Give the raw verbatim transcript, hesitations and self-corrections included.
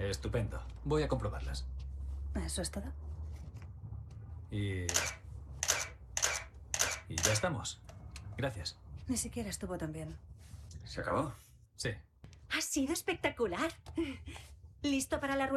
Estupendo. Voy a comprobarlas. ¿Eso es todo? Y... Y ya estamos. Gracias. Ni siquiera estuvo tan bien. ¿Se acabó? Sí. Ha sido espectacular. ¿Listo para la rueda?